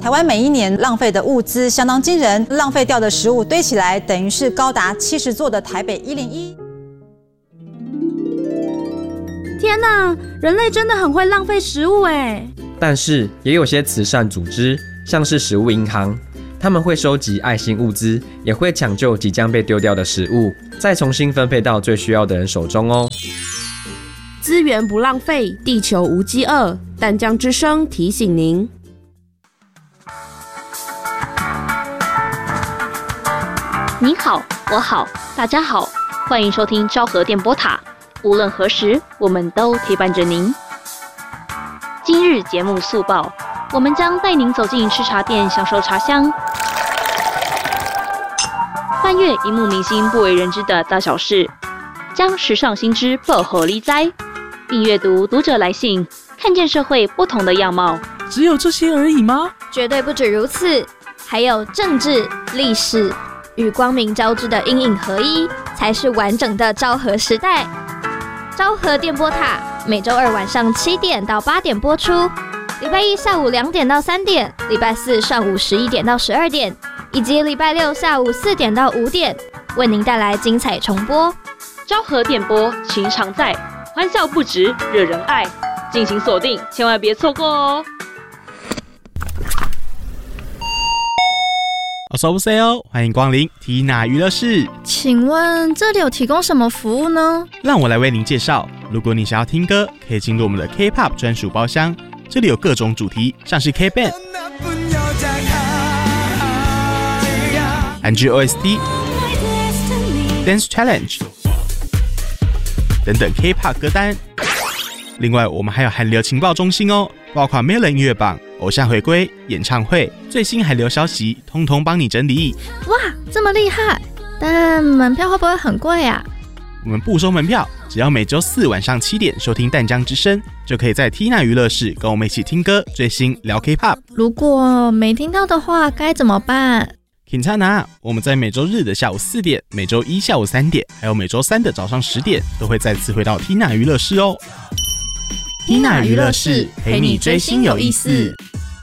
台湾每一年浪费的物资相当惊人，浪费掉的食物堆起来，等于是高达70座的台北101。 天哪，人类真的很会浪费食物哎！ 但是也有些慈善组织，像是食物银行，他们会收集爱心物资，也会抢救即将被丢掉的食物，再重新分配到最需要的人手中哦。 资源不浪费，地球无饥饿。淡江之声提醒您。 你好，我好，大家好，欢迎收听昭和电波塔。无论何时，我们都陪伴着您。今日节目速报，我们将带您走进吃茶店，享受茶香，翻阅荧幕明星不为人知的大小事，将时尚新知报合理哉，并阅读读者来信，看见社会不同的样貌。 只有这些而已吗？ 绝对不止如此，还有政治、历史与光明交织的阴影合一，才是完整的昭和时代。昭和电波塔每周二晚上7点到8点播出，礼拜一下午2点到3点，礼拜四上午11点到12点，以及礼拜六下午4点到5点，为您带来精彩重播。 昭和电波情常在，欢笑不止，惹人爱，敬请锁定，千万别错过哦。 어서오세요，欢迎光临缇娜娱乐室。 请问这里有提供什么服务呢？ 让我来为您介绍。如果你想要听歌，可以进入我们的 K-pop 专属包厢，这里有各种主题，像是 K-band、韩剧 OST、Dance Challenge 等等 K-pop 歌单。另外，我们还有韩流情报中心哦，包括 Melon 音乐榜、偶像回归、演唱会、最新韩流消息，通通帮你整理。 哇，这么厉害！但门票会不会很贵啊？ 我们不收门票，只要每周4晚上7点收听淡江之声，就可以在缇娜娱乐室跟我们一起听歌、追星、聊 K-pop。 如果没听到的话，该怎么办 ？Quintana， 我们在每周日的下午4点、每周一下午3点，还有每周3的早上10点，都会再次回到缇娜娱乐室哦。 缇娜娱乐室陪你追星有意思。